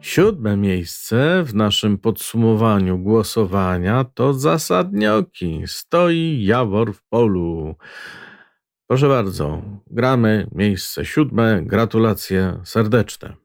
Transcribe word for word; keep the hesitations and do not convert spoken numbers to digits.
Siódme miejsce w naszym podsumowaniu głosowania to Zasadnioki. Stoi Jawor w polu. Proszę bardzo, gramy miejsce siódme. Gratulacje serdeczne.